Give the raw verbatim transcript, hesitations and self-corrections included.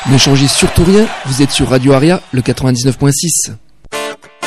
Ne changez surtout rien, vous êtes sur Radio Aria, le quatre-vingt-dix-neuf point six.